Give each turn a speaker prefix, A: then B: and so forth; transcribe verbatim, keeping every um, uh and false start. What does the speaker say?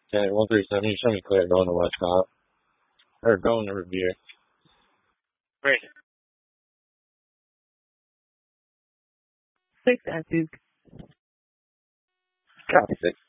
A: Okay, one three seven. You show me clear going to West Top or going to Revere.
B: Great.
C: Six at Duke.
A: Copy six.